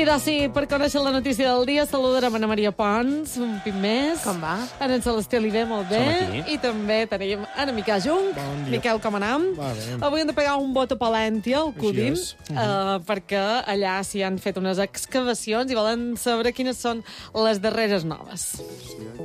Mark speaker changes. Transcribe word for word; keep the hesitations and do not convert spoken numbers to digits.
Speaker 1: I doncs sí, per conèixer la notícia del dia, saludarem Anna Maria Pons, un pit més.
Speaker 2: Com va?
Speaker 1: Ana en Celestí Oliver, molt bé.
Speaker 3: Som aquí.
Speaker 1: I també tenim Anna Miquel Jung.
Speaker 4: Bon dia.
Speaker 1: Miquel, com anam?
Speaker 4: Va bé.
Speaker 1: Avui hem de pegar un vot a Palèntia, al Cudim,
Speaker 4: és.
Speaker 1: uh, perquè allà s'hi han fet unes excavacions i volen saber quines són les darreres noves.